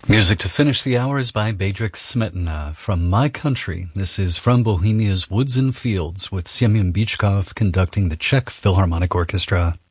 Music to finish the hour is by Bedřich Smetana from My Country. This is From Bohemia's Woods and Fields with Semyon Bychkov conducting the Czech Philharmonic Orchestra.